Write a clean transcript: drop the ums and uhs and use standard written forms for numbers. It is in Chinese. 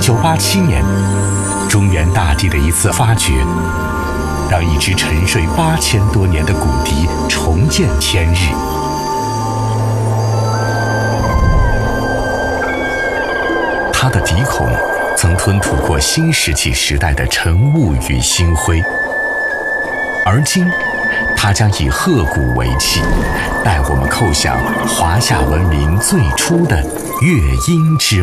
1987年，中原大地的一次发掘，让一支沉睡8000多年的骨笛重见天日。它的笛孔曾吞吐过新石器时代的晨雾与星辉，而今它将以鹤鼓为器，带我们叩响华夏文明最初的乐音之